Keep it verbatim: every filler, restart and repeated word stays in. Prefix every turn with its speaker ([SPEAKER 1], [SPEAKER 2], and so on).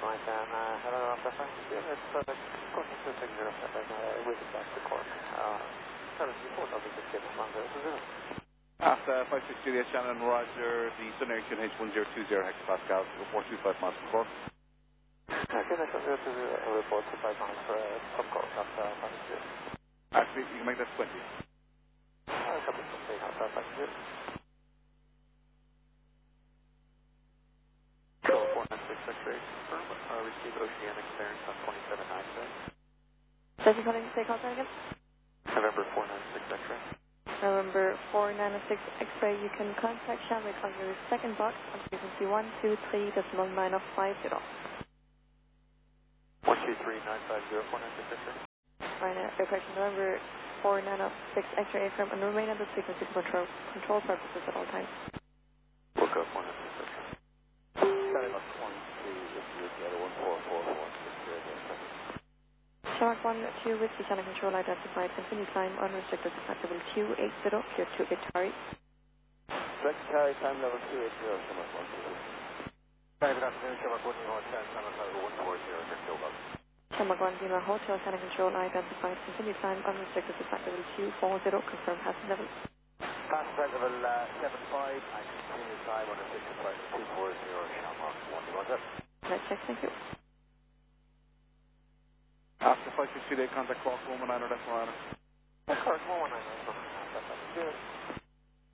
[SPEAKER 1] Mike, and uh, hello, Alpha five six zero, it's uh, Course two six zero seven, uh, with the back to court. Uh, seven report of the six one zero two zero.
[SPEAKER 2] After five six Juliet Shannon Roger, the Sun Air Q N H one zero two zero hectopascal, four two five miles per course.
[SPEAKER 1] Okay, that's one zero two zero, report two five miles per uh, course, after five six zero.
[SPEAKER 2] Actually, you can make that twenty.
[SPEAKER 1] Uh, copy, copy, after five six zero. Go four nine six X-ray, confirm, uh, receive oceanic bearings on twenty-seven nine seven.
[SPEAKER 3] Thank you for calling to take call again.
[SPEAKER 1] November four nine six X-ray.
[SPEAKER 3] November four nine six X-ray, you can contact Shamrock on your second box on frequency one two three decimal nine oh five zero.
[SPEAKER 1] one two three nine five zero four nine six X-ray.
[SPEAKER 3] Fine, uh, correction, November four nine six X-ray airframe and remain at this frequency for control, control purposes at all times.
[SPEAKER 1] We'll go four nine six X-ray. Starting up one two, if you get a one four four four six zero zero.
[SPEAKER 3] Shamrock one two Whiskey Channel Control identified, continue climb unrestricted to flight level two eight zero, clear two eight Harry.
[SPEAKER 1] Secretary, time level two eight zero, Shamrock one two. Hi, good afternoon, Shamrock one zero ten, time level one four zero, Kilbuck.
[SPEAKER 3] Shamrock one Lima Hotel Channel Control identified, continue climb unrestricted to flight level two four zero, confirm passenger level.
[SPEAKER 1] Passenger level uh, seven five, and continue time unrestricted flight two four zero, Shamrock one zero ten.
[SPEAKER 3] Let's check, thank you.
[SPEAKER 2] After five six Juliet, contact Clark one one nine or Decimal Island.
[SPEAKER 1] Clark one one nine,